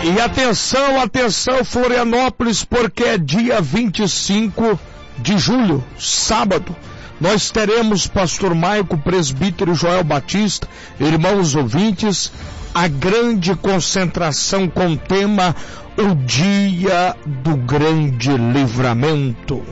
E atenção, atenção, Florianópolis, porque é dia 25 de julho, sábado. Nós teremos pastor Maico, presbítero Joel Batista, irmãos ouvintes, a grande concentração com o tema O Dia do Grande Livramento.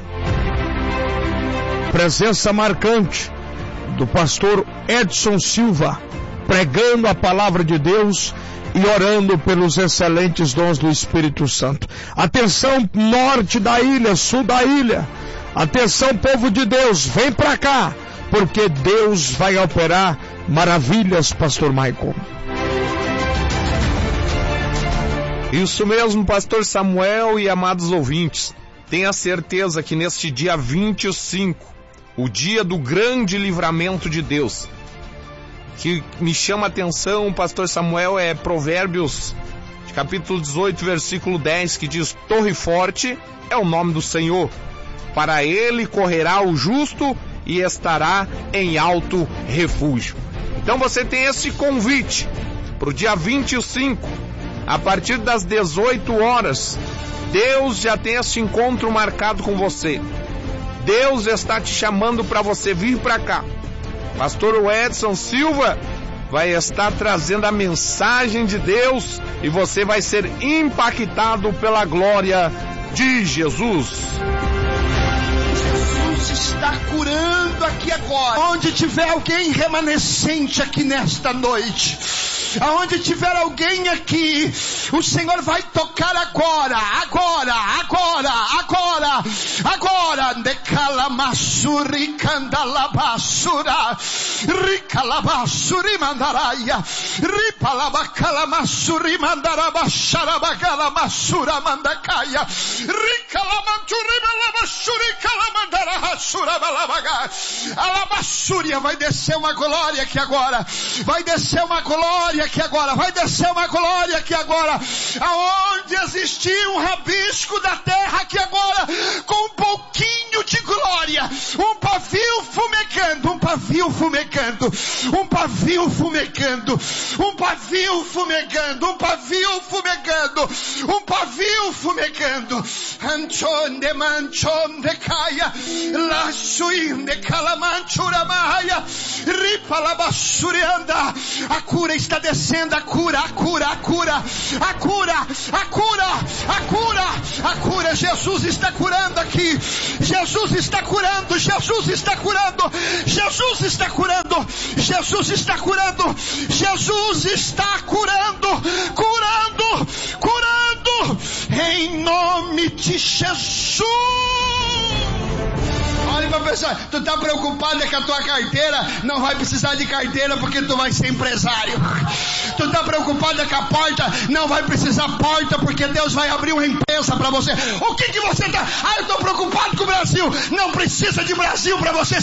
Presença marcante do pastor Edson Silva, pregando a palavra de Deus e orando pelos excelentes dons do Espírito Santo. Atenção, norte da ilha, sul da ilha. Atenção, povo de Deus, vem pra cá, porque Deus vai operar maravilhas, pastor Michael. Isso mesmo, pastor Samuel e amados ouvintes. Tenha certeza que neste dia 25, o dia do grande livramento de Deus, que me chama a atenção, pastor Samuel, é Provérbios, capítulo 18, versículo 10, que diz: Torre forte é o nome do Senhor. Para ele correrá o justo e estará em alto refúgio. Então você tem esse convite para o dia 25, a partir das 18 horas. Deus já tem esse encontro marcado com você. Deus está te chamando para você vir para cá. Pastor Edson Silva vai estar trazendo a mensagem de Deus e você vai ser impactado pela glória de Jesus. Está curando aqui agora. Onde tiver alguém remanescente aqui nesta noite, aonde tiver alguém aqui, o Senhor vai tocar agora. Decalamassuri candalabassura, ricalabassuri mandaraia, ripalabacalamassuri mandarabacharabacalamassura mandacaia, ricalamanturi balabassuri calamandara. A lamassúria vai descer uma glória aqui agora. Vai descer uma glória aqui agora. Vai descer uma glória aqui agora. Aonde existia um rabisco da terra aqui agora, com um pouquinho de glória. Um pavio fumegando. Um pavio fumegando. Um pavio fumegando. Um pavio fumegando. Um pavio fumegando. Um pavio fumegando. Anchonde manchonde caia. La suinde calamanchura maia, ripa la bassurianda. A cura está descendo, a cura. Jesus está curando aqui. Jesus está curando. Jesus está curando. Jesus está curando. Jesus está curando. Jesus está curando. Curando. Em nome de Jesus. Olha pra pessoa, tu tá preocupado que a tua carteira não vai precisar de carteira porque tu vai ser empresário. Tu tá preocupado que a porta não vai precisar porta porque Deus vai abrir uma empresa pra você. O que você tá? Eu tô preocupado com o Brasil. Não precisa de Brasil pra você